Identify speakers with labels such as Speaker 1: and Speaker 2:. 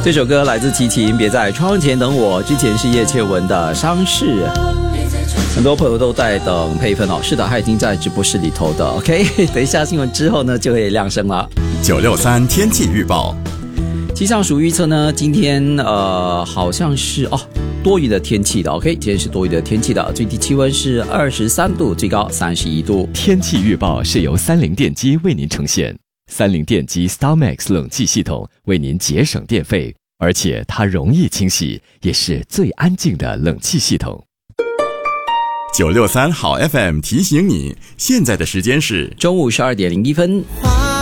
Speaker 1: 这首歌来自齐秦，别在窗前等我，之前是叶倩文的伤势。很多朋友都在等佩芬哦，是的，他已经在直播室里头的。OK， 等一下新闻之后呢，就会亮声了。
Speaker 2: 963天气预报，
Speaker 1: 气象署预测呢，今天好像是多云的天气的。OK， 今天是多云的天气的，最低气温是23度，最高31度。
Speaker 3: 天气预报是由三菱电机为您呈现，三菱电机 StarMax 冷气系统为您节省电费，而且它容易清洗，也是最安静的冷气系统。
Speaker 2: 963好 FM 提醒你，现在的时间是
Speaker 1: 中午12点01分。